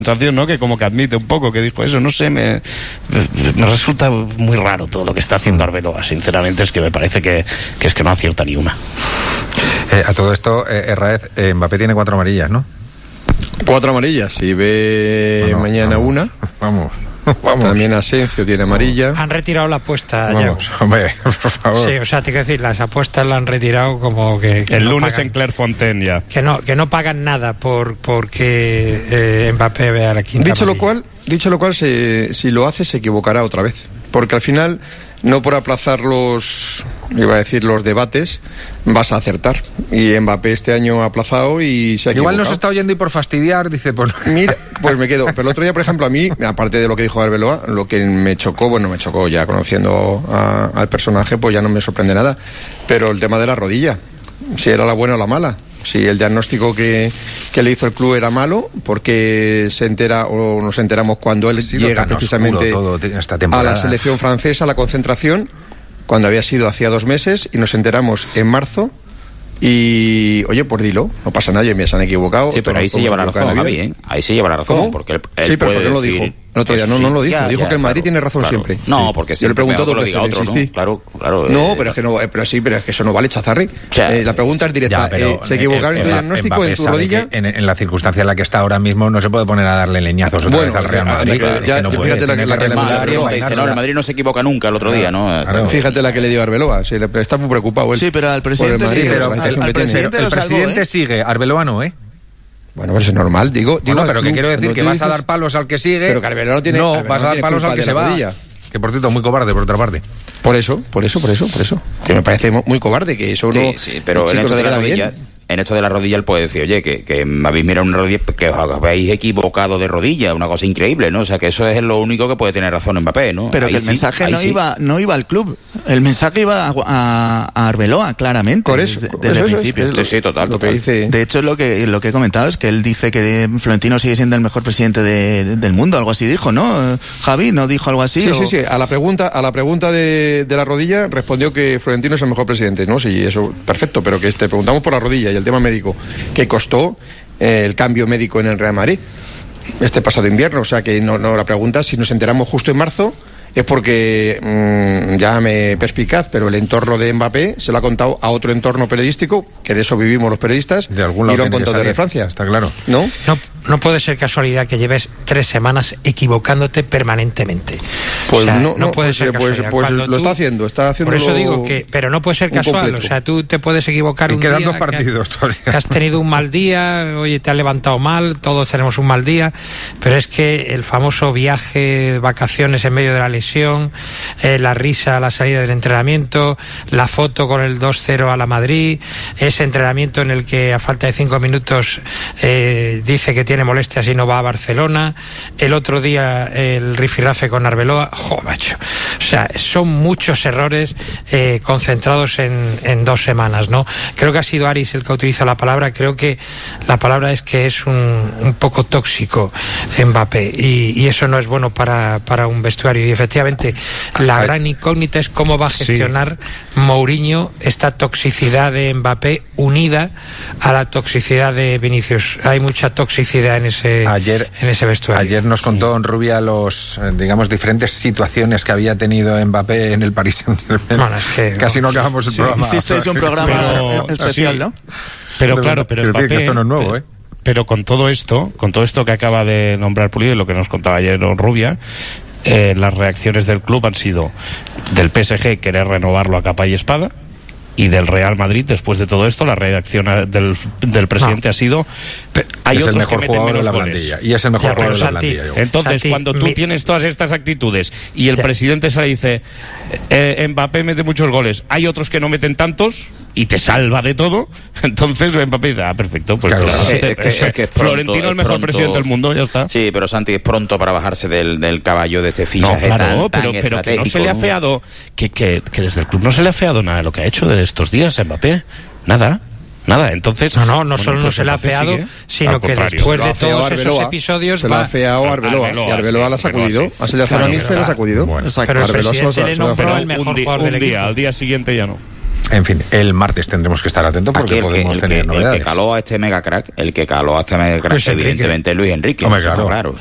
¿no? Que como que admite un poco que dijo eso, no sé, me resulta muy raro todo lo que está haciendo Arbeloa, sinceramente. Es que me parece que es que no acierta ni una. A todo esto, Raez, Mbappé tiene 4 amarillas, ¿no? 4 amarillas, si ve mañana una. Vamos. También Asensio tiene amarilla. Han retirado la apuesta. Vamos, ya. hombre, por favor. Sí, o sea, te quiero decir, las apuestas la han retirado como que el no lunes pagan, en Clairefontaine ya. Que no pagan nada porque Mbappé vea la quinta amarilla. Dicho lo cual, si lo hace se equivocará otra vez, porque al final, no por aplazar los debates, vas a acertar. Y Mbappé este año ha aplazado y se ha equivocado. Igual nos está oyendo y por fastidiar dice, pues... Mira, pues me quedo. Pero el otro día, por ejemplo, a mí, aparte de lo que dijo Arbeloa, lo que me chocó ya conociendo al personaje, pues ya no me sorprende nada. Pero el tema de la rodilla, si era la buena o la mala. Si el diagnóstico que le hizo el club era malo, porque se entera o nos enteramos cuando él llega precisamente a la selección francesa, a la concentración, cuando había sido hacía 2 meses, y nos enteramos en marzo. Y, oye, pues dilo, no pasa nada, me se han equivocado. Sí, pero ahí se lleva la razón, Javi, ¿eh? Ahí se lleva la razón. ¿Cómo? Porque él sí, pero puede no lo decir... dijo. El otro día no lo dijo. Dijo que el Madrid tiene razón siempre. No, sí. porque yo le pregunto que lo diga otro, ¿no? Claro. No, pero es que no, pero es que eso no vale, Chazarri. O sea, la pregunta es directa. ¿Se equivocaron en tu diagnóstico en tu rodilla? En la circunstancia en la que está ahora mismo no se puede poner a darle leñazos otra vez al Real Madrid. Fíjate la que le dio. El Madrid no se equivoca nunca el otro día, ¿no? Fíjate la que le dio Arbeloa. Está muy preocupado él. Sí, pero al presidente el presidente sigue, Arbeloa no, ¿eh? Bueno, pues es normal, digo pero que quiero decir que vas a dar palos al que sigue. Pero que Arbeloa no tiene. No, vas a dar palos al que se va. Que por cierto, muy cobarde por otra parte. Por eso. Que me parece muy cobarde que eso no. Sí, pero en esto de la rodilla. En esto de la rodilla él puede decir, oye, que me habéis mirado una rodilla, que os habéis equivocado de rodilla, una cosa increíble, ¿no? O sea, que eso es lo único que puede tener razón Mbappé, ¿no? Pero ahí que el mensaje no iba al club, el mensaje iba a Arbeloa, claramente. Por eso, desde el principio. Sí, total. De hecho, lo que he comentado es que él dice que Florentino sigue siendo el mejor presidente del mundo, algo así dijo, ¿no? Javi, ¿no dijo algo así? Sí. A la pregunta de la rodilla respondió que Florentino es el mejor presidente, ¿no? Sí, eso, perfecto, pero que te preguntamos por la rodilla y el tema médico, que costó el cambio médico en el Real Madrid este pasado invierno. O sea que no la pregunta, si nos enteramos justo en marzo, es porque llámame perspicaz, pero el entorno de Mbappé se lo ha contado a otro entorno periodístico, que de eso vivimos los periodistas, de algún lado, y lo han contado desde Francia. Está claro. No puede ser casualidad que lleves 3 semanas equivocándote Pues o sea, no puede ser casualidad. Pues lo está haciendo. Por eso digo que, pero no puede ser casual. Completo. O sea, tú te puedes equivocar un día. Quedan 2 partidos todavía. Que has tenido un mal día, oye, te has levantado mal, todos tenemos un mal día, pero es que el famoso viaje, vacaciones en medio de la lesión, la risa a la salida del entrenamiento, la foto con el 2-0 a la Madrid, ese entrenamiento en el que a falta de 5 minutos dice que tiene molestias y no va a Barcelona, el otro día el rifirrafe con Arbeloa, macho. O sea, son muchos errores concentrados en 2 semanas, ¿no? Creo que ha sido Aris el que utiliza la palabra, creo que la palabra es que es un poco tóxico Mbappé, y eso no es bueno para un vestuario, y efectivamente la gran incógnita es cómo va a gestionar Mourinho esta toxicidad de Mbappé unida a la toxicidad de Vinicius. Hay mucha toxicidad en ese vestuario. Ayer nos contó Rubia los, diferentes situaciones que había tenido Mbappé en el Paris Saint-Germain. Bueno, es que casi no acabamos el programa. Hicisteis un programa especial, ¿no? Pero claro, Mbappé, que esto no es nuevo, ¿eh? Pero con todo esto que acaba de nombrar Pulido y lo que nos contaba ayer Rubia, las reacciones del club han sido del PSG querer renovarlo a capa y espada, y del Real Madrid, después de todo esto, la reacción del presidente ha sido: hay es otros el mejor que meten jugador de la goles. plantilla, y es el mejor jugador de la plantilla. Entonces, cuando tú tienes todas estas actitudes y el presidente se le dice Mbappé mete muchos goles, hay otros que no meten tantos, y te salva de todo, entonces Mbappé dice, perfecto, pues claro. Es que Florentino el mejor presidente del mundo, ya está. Sí, pero Santi, es pronto para bajarse del caballo de este fichaje pero que no se le ha feado, que desde el club no se le ha feado nada de lo que ha hecho de estos días a Mbappé, nada, entonces no solo no se le ha feado, sino que después de todos esos episodios se lo ha feado Arbeloa, y Arbeloa la ha sacudido, ha seleccionado y la ha sacudido. Pero el presidente le nombró el mejor jugador del equipo. Al día siguiente ya no. En fin, el martes tendremos que estar atentos porque podemos tener novedades. El que caló a este mega crack, Luis Enrique. evidentemente Luis Enrique. Hombre, claro.